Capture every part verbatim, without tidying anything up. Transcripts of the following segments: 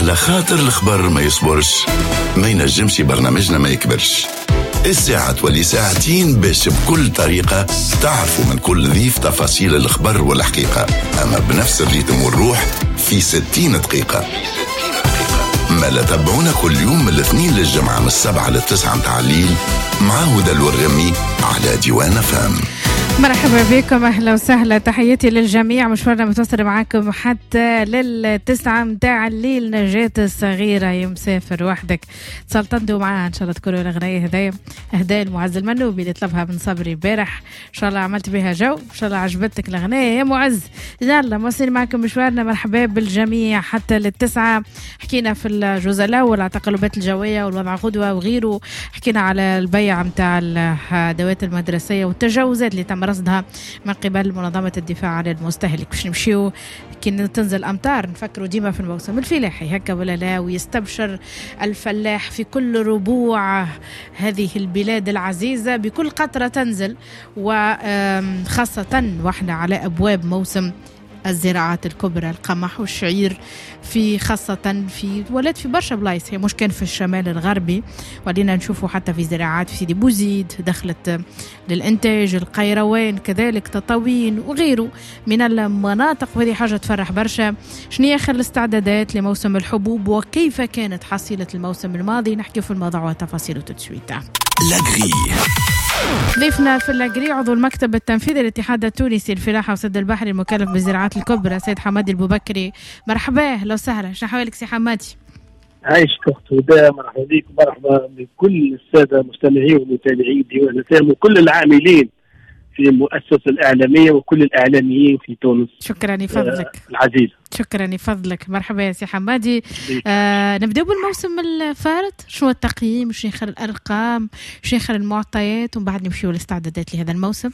على خاطر الخبر ما يصبرش، ما ينجمش برنامجنا ما يكبرش. الساعة تولي ساعتين باش بكل طريقة تعرفوا من كل ضيف تفاصيل الخبر والحقيقة، أما بنفس الريتم والروح في ستين دقيقة. ما لا تابعونا كل يوم من الاثنين للجمعة من السبعة للتسعة متاع الليل مع هدى الورغمي على ديوان فام. مرحبا بكم، أهلا وسهلا، تحياتي للجميع. مشوارنا متواصل معاكم حتى للتسعة متاع الليل. نجاة الصغيرة يا مسافر وحدك، تسلطنتوا معاها إن شاء الله تكونوا الأغنية هدايا إهداء المعز المنوبي اللي طلبها من صبري بارح. إن شاء الله عملت بها جو، إن شاء الله عجبتك الأغنية يا معز. يلا مواصلين معكم مشوارنا، مرحبا بالجميع حتى للتسعة. حكينا في الجزء الأول على التقلبات الجوية والوضع غدوة وغيره، حكينا على البيع متاع الأدوات المدرسية والتجاوزات اللي تم رصدها من قبل منظمة الدفاع عن المستهلك. باش نمشيو كي تنزل أمطار نفكروا ديما في الموسم الفلاحي هكا ولا لا، ويستبشر الفلاح في كل ربوع هذه البلاد العزيزة بكل قطرة تنزل، وخاصة واحنا على أبواب موسم الزراعات الكبرى، القمح والشعير في خاصة في ولات في برشا بلايص، هي مش كان في الشمال الغربي، ولينا نشوفوا حتى في زراعات في سيدي بوزيد دخلت للإنتاج، القيروان كذلك، تطاوين وغيره من المناطق، وهذه حاجة تفرح برشا. شنو هي آخر الاستعدادات لموسم الحبوب وكيف كانت حصيلة الموسم الماضي؟ نحكي في الموضوع وتفاصيله تسويتا. لاغري ضيفنا في اللاغري عضو المكتب التنفيذي للاتحاد التونسي للفلاحة والسد البحري المكلف بالزراعات الكبرى سيد حمادي البوبكري. مرحبا، اهلا وسهلا، شنو حوالك سي حمادي؟ عايش اخت هدى، مرحبا بك ومرحبا بكل الساده المستمعين والمتابعين ديوان الفام وكل العاملين في المؤسسه الاعلاميه وكل الاعلاميين في تونس. شكرا لفضلك آه العزيز. شكرا لفضلك، مرحبا يا سي حمادي. آه نبدأ بالموسم الفارط، شنو التقييم، شنو اخر الارقام، شنو اخر المعطيات، ومن بعد نمشيو للاستعدادات لهذا الموسم.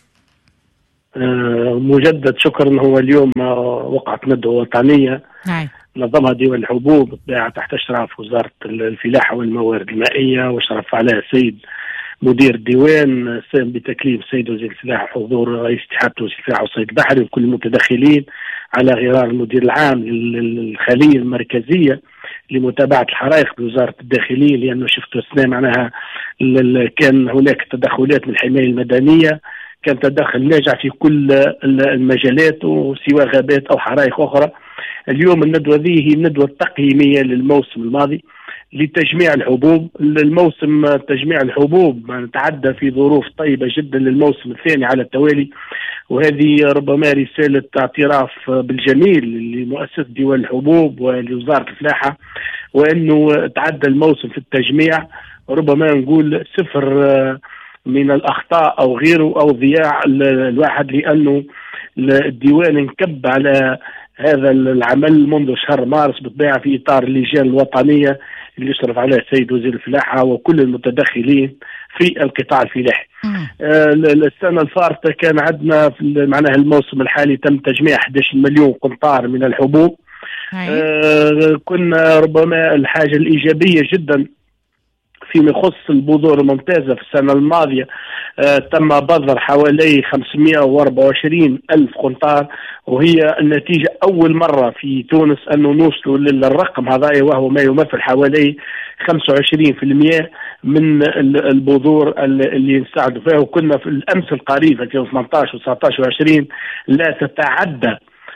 آه مجدد شكرا. هو اليوم وقعت ندوه وطنيه نعم نظمها ديوان الحبوب تحت اشراف وزاره الفلاحه والموارد المائيه، وشرف عليها السيد مدير الديوان بتكليف السيد وزير الفلاحه وحضور رئيس اتحاد تونس للفلاحه والصيد البحري وكل المتدخلين، على غرار المدير العام للخليه المركزيه لمتابعه الحرائق بوزاره الداخليه، لانه شفت السنه معناها كان هناك تدخلات من الحمايه المدنيه، كان تدخل ناجع في كل المجالات وسواء غابات او حرائق اخرى. اليوم الندوه ذي هي الندوه التقييميه للموسم الماضي لتجميع الحبوب. الموسم تجميع الحبوب تعدى في ظروف طيبة جدا للموسم الثاني على التوالي، وهذه ربما رسالة اعتراف بالجميل لمؤسسة ديوان الحبوب ولوزارة الفلاحة، وأنه تعدى الموسم في التجميع ربما نقول صفر من الأخطاء أو غيره أو ضياع الواحد، لأنه الديوان انكب على هذا العمل منذ شهر مارس بالطبيعة في إطار اللجان الوطنية اللي يشرف عليها السيد وزير الفلاحة وكل المتدخلين في القطاع الفلاحي. آه السنة الفارطة كان عندنا في معناها الموسم الحالي تم تجميع أحد عشر مليون قنطار من الحبوب. آه كنا ربما الحاجة الإيجابية جدا فيما يخص البذور الممتازة في السنة الماضية آه تم بذر حوالي خمسمائة وأربعة وعشرين ألف قنطار، وهي النتيجة أول مرة في تونس أنه نوصلوا للرقم هذا، وهو ما يمثل حوالي خمسة وعشرين بالمئة من البذور اللي نساعدوا فيها. وكنا في الأمس القريب ألفين وثمانية عشر وتسعة عشر وعشرين لا تتعدى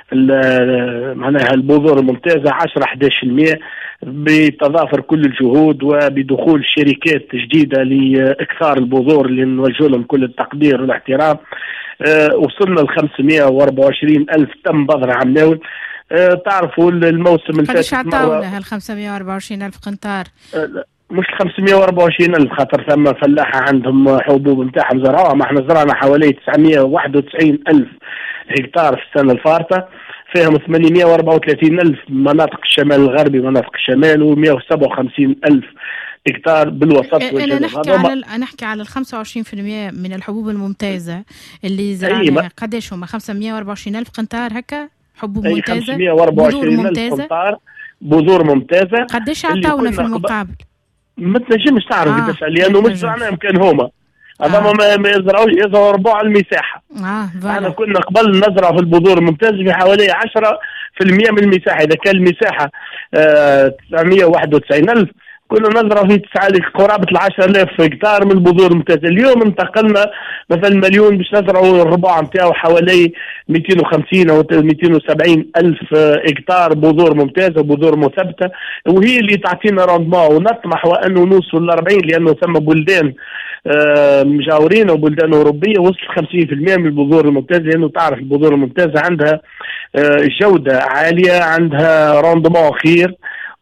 معناها البذور الممتازة عشرة إحدى عشر بالمئة بتضافر كل الجهود وبدخول شركات جديدة لإكثار البذور اللي نوجه لهم كل التقدير والاحترام. أه وصلنا ل خمسمائة وأربعة وعشرين ألف تم بذر عام ناول. أه تعرفوا الموسم الفات قديش عطاونا هال خمسمائة وأربعة وعشرين ألف قنطار؟ أه مش خمسمائة وأربعة وعشرين ألف، خاطر ثم فلاحة عندهم حبوب نتاعهم زرعوها، ما احنا زرعنا حوالي تسعمائة وواحد وتسعين ألف هكتار في السنة الفارطة، فيهم ثمانمائة وأربعة وثلاثين ألف مناطق الشمال الغربي مناطق الشمال ومائة وسبعة وخمسين ألف هكتار بالوسط والجنوب. أنا نحكي على ال... نحكي على ال خمسة وعشرين بالمئة من الحبوب الممتازة اللي زرعناها. قديش هم؟ خمسمائة وأربعة وعشرين ألف قنطار هكا حبوب أي ممتازة، خمسمائة وأربعة وعشرين ألف قنطار بذور ممتازة. قديش عطاونا في المقابل؟ ما تنجمش تعرف قداش، آه. لأنه مش زرعناهم كان هما هذا آه. ما يزرعوش، يزرعوا ربع المساحه. اه احنا كنا قبل نزرع في البذور الممتازه في حوالي عشرة بالمئة من المساحه. اذا كان المساحه آه تسعمئة وواحد وتسعين ألف كنا نزرع في تسعة قرابه ال عشرة آلاف هكتار من البذور الممتازه. اليوم انتقلنا مثلا مليون باش نزرعوا الربع نتاعو حوالي مئتين وخمسين او مئتين وسبعين الف هكتار بذور ممتازه وبذور مثبته، وهي اللي تعطينا روندمون. ونطمح وانه نوصل ل أربعين، لانه ثم بلدان آه مجاورين وبلدان اوروبيه وصلت خمسين بالمئة من البذور الممتازه، لانه تعرف البذور الممتازه عندها آه جوده عاليه، عندها روندمون خير،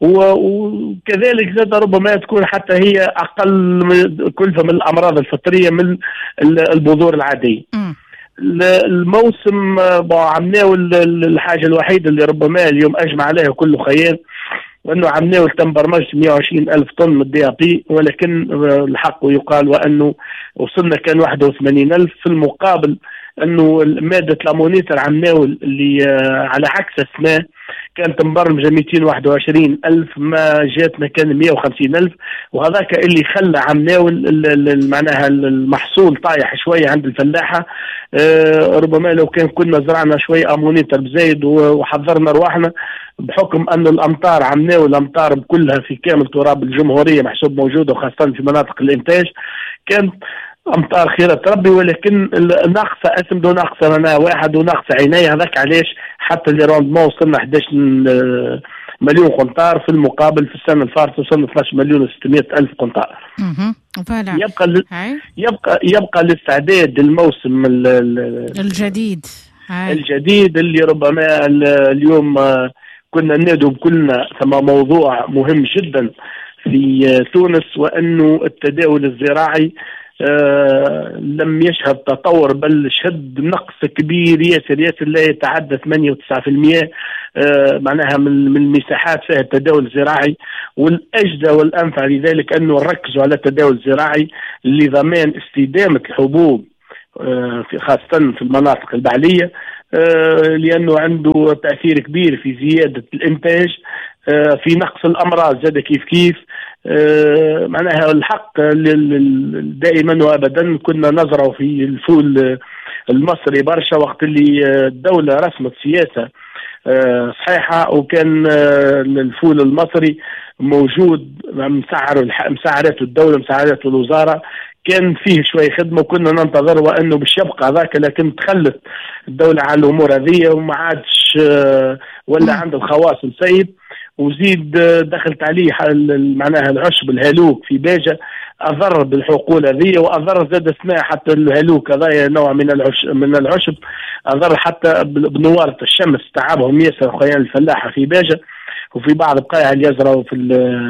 وكذلك زاد ربما تكون حتى هي اقل كلفه من الامراض الفطريه من البذور العاديه. م. الموسم عملناه الحاجه الوحيده اللي ربما اليوم اجمع عليها كله خيال، وانه عملناه تم برمجه مئة وعشرين ألف طن من الدي بي، ولكن الحق يقال وانه وصلنا كان واحد وثمانين ألف. في المقابل انه ماده الامونيتر عملناه اللي على عكس السنه كانت مبرمجه مئتين وواحد وعشرين ألف، ما جاتنا كان مئة وخمسين ألف، وهذاك اللي خلى عملناه معناها المحصول طايح شويه عند الفلاحه. أه ربما لو كان كنا زرعنا شويه امونيتر بزايد وحضرنا رواحنا، بحكم ان الامطار عملناه الامطار كلها في كامل تراب الجمهوريه محسوب موجوده، وخاصه في مناطق الانتاج كان امطار خيرة ربي، ولكن ناقصه اسم دون ناقصه انا واحد وناقصه عيني. هذاك علاش حتى اللي روندمون وصلنا أحد عشر مليون قنطار، في المقابل في السنه الفارطه وصلنا اثني عشر مليون وستمئة الف قنطار. يبقى ل... يبقى يبقى الاستعداد للموسم الجديد هاي. الجديد اللي ربما اليوم كنا ننادوا بكلنا، ثم موضوع مهم جدا في تونس، وانه التداول الزراعي آه لم يشهد تطور، بل شهد نقص كبير ياسر ياسر لا يتعدى ثمانية وتسعين بالمئة آه معناها من من المساحات فيها التداول الزراعي. والاجدى والانفع لذلك انه نركزوا على التداول الزراعي لضمان استدامه الحبوب آه في خاصه في المناطق البعليه، آه لانه عنده تاثير كبير في زياده الانتاج، آه في نقص الامراض زاد كيف كيف. آه معناها الحق دائما وابدا كنا نزرع في الفول المصري برشا، وقت اللي الدوله رسمت سياسه آه صحيحه، وكان آه الفول المصري موجود مسعر مسعرته الدوله مسعرته الوزاره، كان فيه شوي خدمه وكنا ننتظر وانه باش يبقى ذاك، لكن تخلت الدوله على الامور هذه وما عادش آه ولا عند الخواص مسيب. وزيد دخلت عليه معناها العشب الهلوك في باجة أضر بالحقول هذه، وأضر زاد اثناء حتى الهلوك هذا نوع من العشب من العشب أضر حتى بنوارة الشمس، تعبهم ياسر خيال الفلاحة في باجة وفي بعض القاع اللي يزرعوا في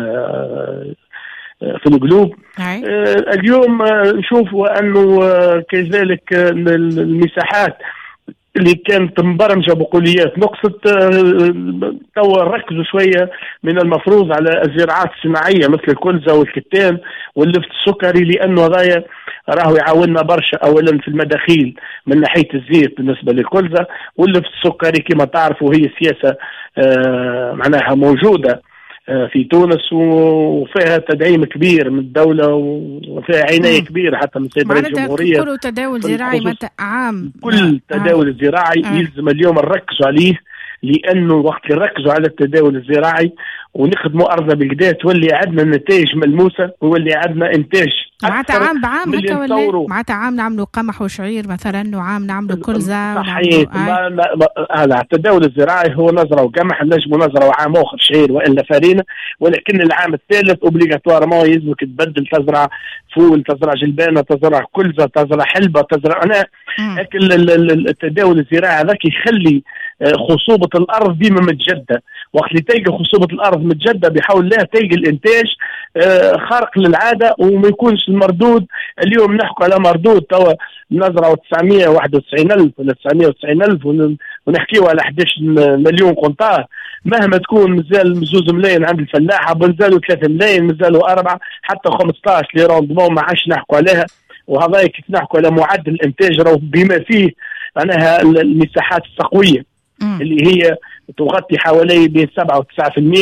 في القلوب. اليوم نشوف وأنه كذلك المساحات اللي كانت مبرمجه بقوليات نقصت، توا ركزوا شويه من المفروض على الزراعات الصناعيه مثل الكلزه والكتان واللفت السكري، لانه هذايا راهو يعاوننا برشا اولا في المداخيل من ناحيه الزيت بالنسبه للكلزه، واللفت السكري كما تعرفوا هي سياسه آه معناها موجوده في تونس وفيها تدعيم كبير من الدولة وفيها عناية كبيرة حتى من السيد رئيس الجمهورية. كل تداول زراعي متى عام، كل تداول آه. زراعي آه. يلزم اليوم نركزوا عليه، لأنه وقت نركزوا على التداول الزراعي ونخدموا أرضنا بالكدا تولي عندنا نتائج ملموسة ويولي عندنا إنتاج معناتها عام بعام هكا ولا معناتها عام نعملوا قمح وشعير مثلا، وعام نعملوا كلزة. صحيح. هذا التداول الزراعي هو نزرعوا قمح، نجموا نزرعوا عام آخر شعير وإلا فرينة، ولكن العام الثالث أوبليغاتوارمون يلزمك تبدل، تزرع فول، تزرع جلبانة، تزرع كلزة، تزرع حلبة، تزرع أنا لكن التداول الزراعي هذاك يخلي خصوبة الأرض ديما متجدة. وقت اللي تلقى خصوبة الأرض متجدة بحول الله تلقى الإنتاج خارق للعادة وما يكونش المردود. اليوم نحكوا على مردود توا نزرعوا تسعمئة وواحد وتسعين ألف ولا تسعمئة وتسعين ألف ونحكيوا على أحد عشر مليون قنطار، مهما تكون مازال زوز ملايين عند الفلاحة، مازالوا ثلاثة ملايين، مازالوا أربعة، حتى خمسة عشر لي روندمون ما عادش نحكوا عليها. وهذا كيف نحكوا على معدل الإنتاج راهو بما فيه معناها المساحات السقوية اللي هي تغطي حوالي بين سبعة وتسعة بالمئة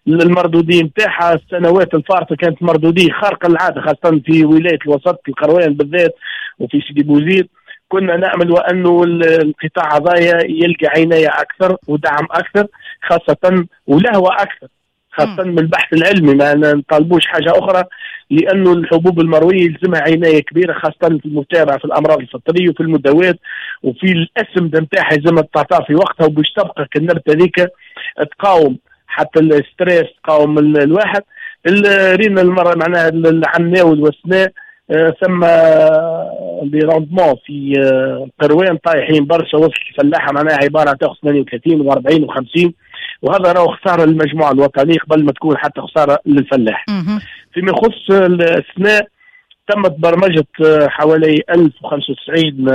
المردودية نتاعها السنوات الفارطة كانت مردودية خارقة العادة، خاصة في ولاية الوسط في القروان بالذات وفي سيدي بوزيد. كنا نأمل وأنه القطاع هذايا يلقى عناية أكثر ودعم أكثر، خاصة ولهوة أكثر، خاصة من البحث العلمي. ما نطالبوش حاجة أخرى، لأنه الحبوب المروية يلزمها عناية كبيرة، خاصة في المتابعة في الأمراض الفطرية وفي المدوات وفي الأسم نتاعها يلزمها تعطى في وقتها، وباش تبقى كالنبتة ذيك تقاوم حتى الستريس، تقاوم الواحد. رينا المرة معناها العناوي والسناء ثم الروندمون في القروان طايحين برشا، وصلت الفلاحة معناها عبارة تاخذ ثمانية وثلاثين وأربعين وخمسين، وهذا راهو خسارة للمجموعة الوطنية قبل ما تكون حتى خسارة للفلاح. فيما يخص السناء تمت برمجة حوالي ألف وخمسة وتسعين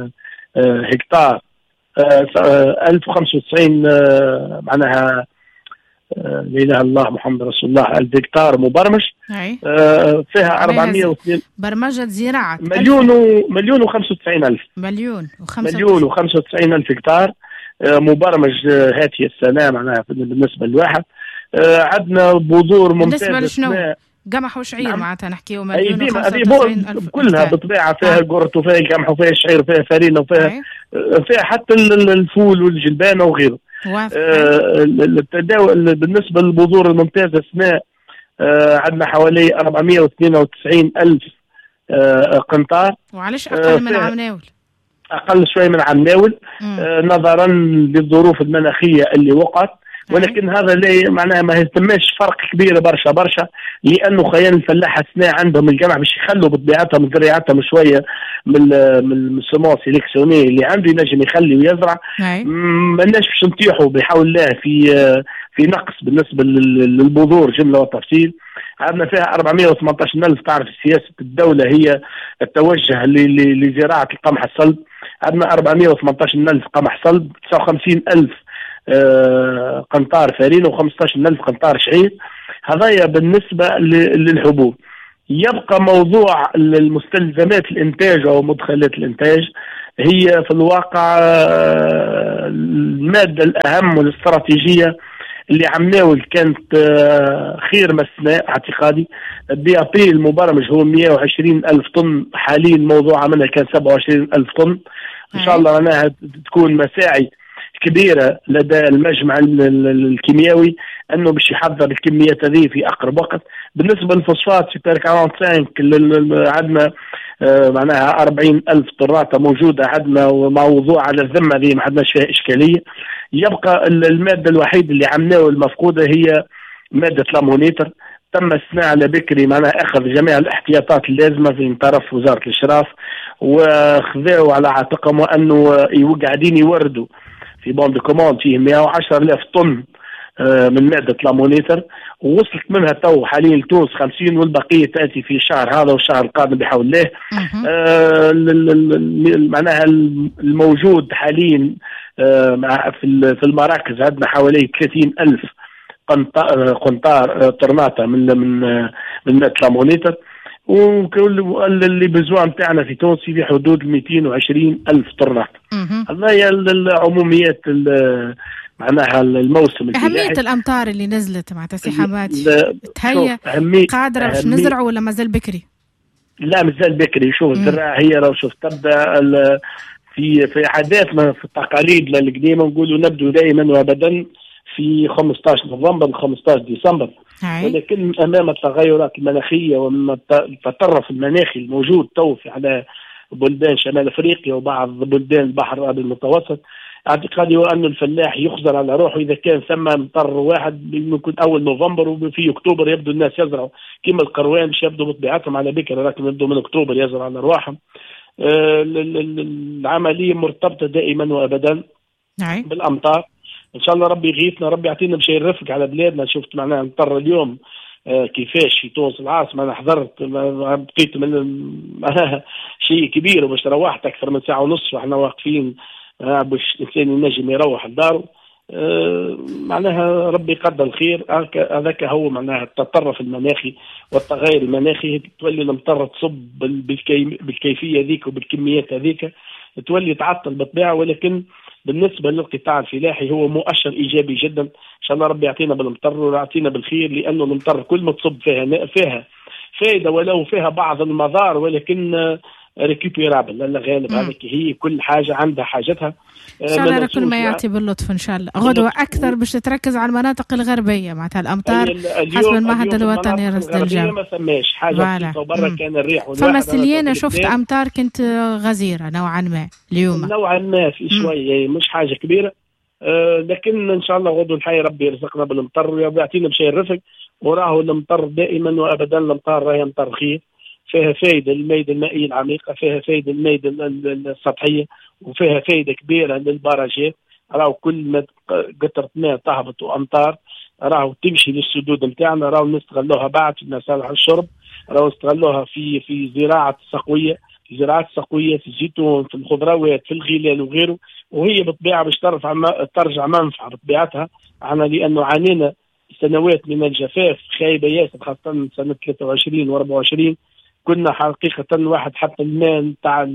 هكتار، ألف وخمسة وتسعين معناها لا اله الا الله محمد رسول الله الهكتار مبرمج، آه فيها أربعمائة واثنين برمجة زراعة مليون و مليون وخمسة وتسعين ألف مليون مليون وخمسة وتسعين ألف هكتار آه مبرمج آه هذه السنة معناها بالنسبة للواحد. آه عندنا بذور ممتازة بالنسبة لشنو؟ قمح وشعير معناتها نحكيو مليون وخمسة وتسعين ألف كلها بطبيعة فيها آه. قرط وفيها القمح وفيها الشعير وفيها فرينة وفيها آه. فيها حتى الفول والجلبانة وغيره. آه التداول بالنسبة للبذور الممتازة سناء آه عندنا حوالي أربعمائة واثنين وتسعين ألف آه قنطار. وعليش أقل آه من عمناول؟ أقل شوي من عمناول آه نظرا للظروف المناخية اللي وقعت، ولكن هذا اللي معناها ما يهتمش فرق كبير برشا برشا، لانه خيال الفلاحه السناء عندهم الجمع باش يخلوا بطبيعتهم من زراعتهم شويه من من السمو سيليكسيوني اللي عنده ينجم يخلي ويزرع. ما لناش باش نطيحوا بحول الله في في نقص بالنسبه للبذور جمله وتفصيل. عندنا فيها أربعمائة وثمانية عشر ألف. تعرف سياسه الدوله هي التوجه لزراعه القمح الصلب. عندنا أربعمائة وثمانية عشر ألف قمح صلب، تسعة وخمسين ألف آه قنطار فارين وخمسة عشر ألف قنطار شعير. هذايا بالنسبة للحبوب. يبقى موضوع المستلزمات الإنتاج أو مدخلات الإنتاج، هي في الواقع آه المادة الأهم والاستراتيجية اللي عمناول كانت آه خير مسناء اعتقادي. الدي ابي المبرمج هو مئة وعشرين ألف طن، حاليا موضوع عملها كان سبعة وعشرين ألف طن. إن شاء الله أنها تكون مساعي كبيرة لدى المجمع الكيميائي أنه باش يحضر الكميات هذه في أقرب وقت. بالنسبة للفوسفات في بيرك خمسة وأربعين عندنا آه معناها أربعين ألف طراتة موجودة عندنا وموضوع على الذمة ذي ما عندناش فيها إشكالية. يبقى المادة الوحيدة اللي عمناها المفقودة هي مادة لامونيتر. تم الصناعة على بكري معناها أخذ جميع الاحتياطات اللازمة في طرف وزارة الإشراف، وخذوا على عاتقهم وأنه قاعدين يوردوا في بوند كوموند فيه مئة وعشرة ألاف طن من مادة لامونيتر، ووصلت منها تو حاليا لتونس خمسين، والبقية تأتي في الشهر هذا والشهر القادم بحول الله. آه معناها الموجود حاليا آه في المراكز عندنا حوالي ثلاثين ألف قنطار طرناطة من من من مادة لامونيتر، وكل اللي بزوع نتاعنا في تونس في حدود مئتين وعشرين ألف طرناطة. هذا هي العموميات معناها الموسم الفلاحي. أهمية الأمطار اللي نزلت مع تسحابات تهيأ قادرة باش نزرع ولا مازال بكري؟ لا مازال بكري. شوف الزراعة هي لو شوف تبدأ في في عاداتنا في التقاليد القديمة نقولوا نبدو دائما وأبدا في خمسة عشر نوفمبر خمسة عشر ديسمبر، ولكن أمام التغيرات المناخية ومن التطرف المناخي الموجود تو على بلدان شمال أفريقيا وبعض بلدان البحر الأبيض المتوسط، اعتقادي هو أن الفلاح يخزر على روحه إذا كان ثم مطر واحد يكون أول نوفمبر وفي أكتوبر يبدو الناس يزرعوا كما القروان مش يبدو بطبيعتهم على بكرة، لكن يبدو من أكتوبر يزرعوا على أرواحهم. آه العملية مرتبطة دائما وأبدا بالأمطار. إن شاء الله ربي يغيثنا، ربي يعطينا بشيء الرفق على بلادنا. شفت معناها مطر اليوم آه كيفاش في تونس العاصمة. أنا حضرت بقيت من شيء كبير وباش روحت أكثر من ساعة ونصف وإحنا واقفين آه باش الإنسان ينجم يروح لداره. آه معناها ربي يقدر الخير. هذاك هو معناها التطرف المناخي والتغير المناخي، تولي المطر تصب بالكي بالكيفية ذيك وبالكميات هذيك. تولي تعطل بالطبيعة. ولكن بالنسبة للقطاع الفلاحي هو مؤشر إيجابي جدا. إن شاء الله ربي يعطينا بالمطر ويعطينا بالخير، لأنه المطر كل ما تصب فيها فيها فائدة ولو فيها بعض المضار، ولكن ريكوبيرابل لا غالب. هذيك هي كل حاجة عندها حاجتها. إن شاء الله كل ما يعطي باللطف إن شاء الله. غدوة أكثر باش تتركز على المناطق الغربية معناتها الأمطار حسب المعهد الوطني رصد الجو. ما سماش حاجة برا كان الريح. فما سليانة شفت أمطار كنت غزيرة نوعا ما اليوم، نوعا ما في شوية مش حاجة كبيرة. أه لكن إن شاء الله غدوة الحي ربي يرزقنا بالمطر ويعطينا بشيء الرفق. وراه المطر دائما وأبدا المطر راهي مطر خير، فيها فائدة للميدان المائية العميقة، فيها فائدة للميدان السطحية، وفيها فائدة كبيرة للبراجات. راهو كل ما قطرة ماء تهبط وأمطار راهو تمشي للسدود نتاعنا، راهو نستغلوها بعد في مصالح الشرب، راهو نستغلوها في في زراعة السقوية، في زراعة السقوية في الزيتون، في الخضروات، في الغلال وغيره. وهي بالطبيعة باش ترفع ترجع منفعة بطبيعتها عنا، لأنه عانينا سنوات من الجفاف خايبة ياسر، خاصة سنة ثلاثة وعشرين وأربعة وعشرين. كنا حقيقة واحد حتى الماء نتاع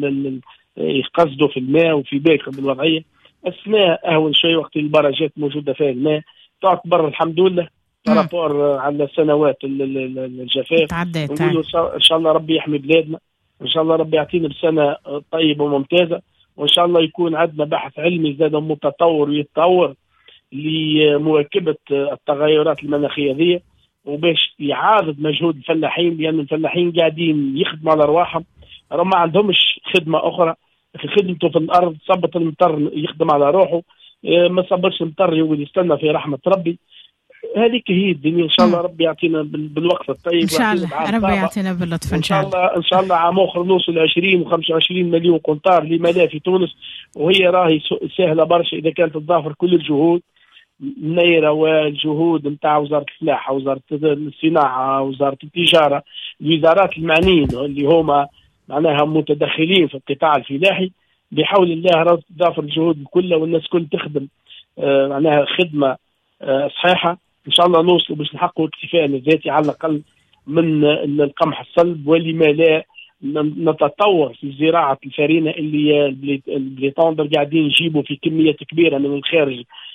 يقصدوا في الماء وفي باقي بالوضعية. السماء أهون شيء وقت البراجات موجودة فيها الماء تعتبر الحمد لله رابور على سنوات الجفاف. نقولوا إن شاء الله ربي يحمي بلادنا، وإن شاء الله ربي يعطينا بسنة طيبة وممتازة، وإن شاء الله يكون عندنا بحث علمي زاد متطور ويتطور لمواكبة التغيرات المناخية ذي، وباش يعارض مجهود الفلاحين، لأن الفلاحين قاعدين يخدموا على أرواحهم، رغم ما عندهمش خدمة أخرى. خدمته في الأرض صبت المطر يخدم على روحه، ما صبرش المطر يقول يستنى في رحمة ربي. هذيك هي الدنيا. إن شاء الله ربي يعطينا بالوقت الطيب إن شاء الله، ربي يعطينا باللطف إن شاء الله. إن شاء الله عام آخر نوصل عشرين وخمسة وعشرين مليون قنطار لملاء في تونس، وهي راهي سهلة برشا إذا كانت تضافر كل الجهود النيرة والجهود نتاع وزارة الفلاحة، وزارة الصناعة، وزارة التجارة، الوزارات المعنيين اللي هما معناها متدخلين في القطاع الفلاحي. بحول الله راهي تضافر الجهود كلها والناس كل تخدم آه معناها خدمة آه صحيحة. إن شاء الله نوصل باش نحققوا اكتفاءنا الذاتي على الأقل من القمح الصلب، ولما لا نتطور في زراعة الفرينة اللي اللي طاندر قاعدين يجيبوا في كميات كبيرة من الخارج